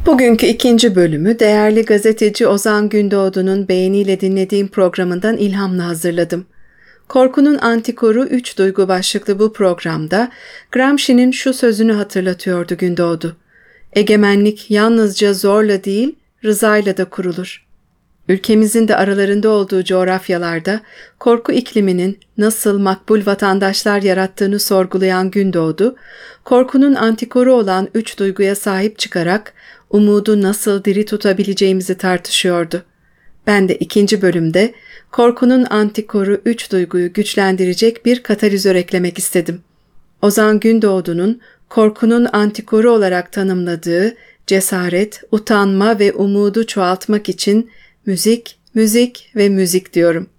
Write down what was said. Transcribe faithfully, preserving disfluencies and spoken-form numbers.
Bugünkü ikinci bölümü değerli gazeteci Ozan Gündoğdu'nun beğeniyle dinlediğim programından ilhamla hazırladım. Korkunun Antikoru Üç Duygu başlıklı bu programda Gramsci'nin şu sözünü hatırlatıyordu Gündoğdu. Egemenlik yalnızca zorla değil, rızayla da kurulur. Ülkemizin de aralarında olduğu coğrafyalarda korku ikliminin nasıl makbul vatandaşlar yarattığını sorgulayan Gündoğdu, korkunun antikoru olan üç duyguya sahip çıkarak umudu nasıl diri tutabileceğimizi tartışıyordu. Ben de ikinci bölümde korkunun antikoru üç duyguyu güçlendirecek bir katalizör eklemek istedim. Ozan Gündoğdu'nun korkunun antikoru olarak tanımladığı cesaret, utanma ve umudu çoğaltmak için müzik, müzik ve müzik diyorum.